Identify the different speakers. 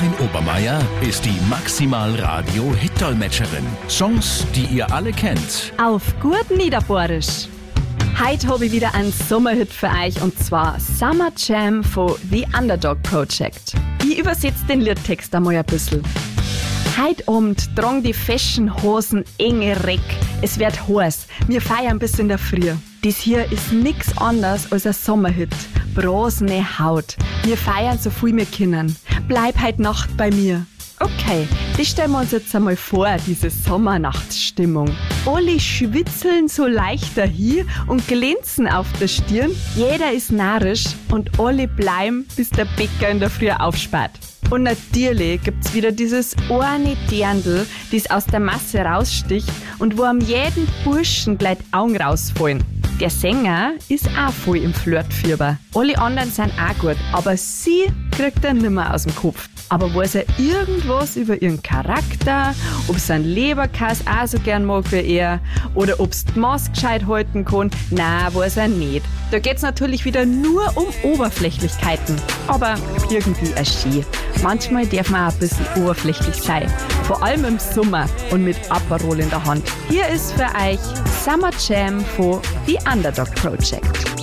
Speaker 1: Karin Obermeier ist die Maximal-Radio-Hit-Dolmetscherin. Songs, die ihr alle kennt.
Speaker 2: Auf gut Niederbohrisch. Heute habe ich wieder einen Sommerhit für euch, und zwar Summer Jam von The Underdog Project. Ich übersetze den Liedtext einmal ein bisschen. Heute Abend tragen die Fashion-Hosen enge Reck. Es wird heiß. Wir feiern bis in der Früh. Das hier ist nix anderes als ein Sommerhit. Bronzene Haut. Wir feiern so viel wir können. Bleib heute Nacht bei mir. Okay, das stellen wir uns jetzt einmal vor, diese Sommernachtsstimmung. Alle schwitzeln so leicht dahin und glänzen auf der Stirn. Jeder ist narrisch und alle bleiben, bis der Bäcker in der Früh aufsperrt. Und natürlich gibt's wieder dieses eine Dirndl, das aus der Masse raussticht und wo am jeden Burschen gleich Augen rausfallen. Der Sänger ist auch voll im Flirtfieber. Alle anderen sind auch gut, aber sie kriegt er nimmer aus dem Kopf. Aber weiß er irgendwas über ihren Charakter, ob sie einen Leberkäse auch so gern mag wie er oder ob sie die Maske gescheit halten kann? Nein, weiß er nicht. Da geht's natürlich wieder nur um Oberflächlichkeiten. Aber irgendwie auch schön. Manchmal darf man auch ein bisschen oberflächlich sein. Vor allem im Sommer und mit Aperol in der Hand. Hier ist für euch Summer Jam von The Underdog Project.